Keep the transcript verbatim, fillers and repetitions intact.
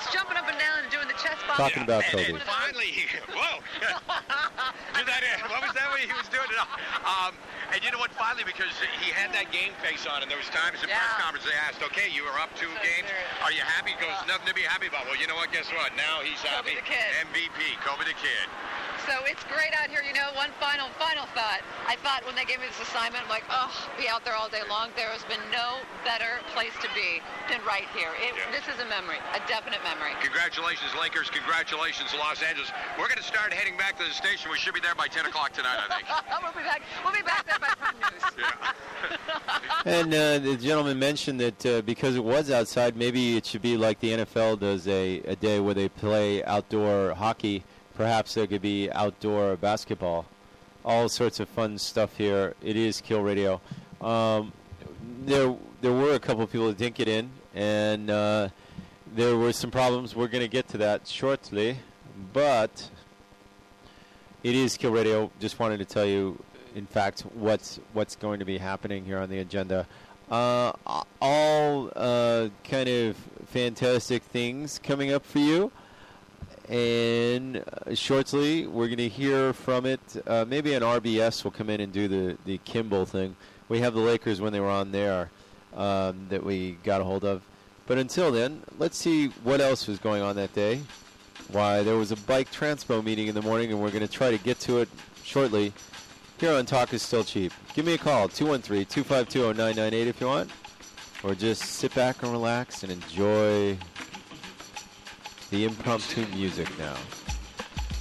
was jumping up and down and doing the chest bump. Talking about and, Kobe. and finally, he, whoa. Did that, what was that way he was doing it? Um, and you know what? Finally, because he had that game face on, and there was times in Yeah. press conference they asked, okay, you were up two So games. serious. Are you happy? He goes, nothing to be happy about. Well, you know what? Guess what? Now he's happy. the kid. M V P, Kobe the Kid. So it's great out here, you know. One final, final thought. I thought when they gave me this assignment, I'm like, oh, be out there all day long. There has been no better place to be than right here. It, Yeah. This is a memory, a definite memory. Congratulations, Lakers. Congratulations, Los Angeles. We're going to start heading back to the station. We should be there by ten o'clock tonight, I think. we'll be back. We'll be back there by prime news. Yeah. And uh, the gentleman mentioned that uh, because it was outside, maybe it should be like the N F L does a, a day where they play outdoor hockey. Perhaps there could be outdoor basketball. All sorts of fun stuff here. It is Kill Radio. Um, there there were a couple of people that didn't get in, and uh, there were some problems. We're going to get to that shortly. But it is Kill Radio. Just wanted to tell you, in fact, what's what's going to be happening here on the agenda. Uh, all uh, kind of fantastic things coming up for you. And uh, shortly, we're going to hear from it. Uh, maybe an R B S will come in and do the, the Kimball thing. We have the Lakers when they were on there um, that we got a hold of. But until then, let's see what else was going on that day. Why, there was a bike transpo meeting in the morning, and we're going to try to get to it shortly here on Talk is Still Cheap. Give me a call, two one three, two five two, zero nine nine eight if you want. Or just sit back and relax and enjoy the impromptu music now.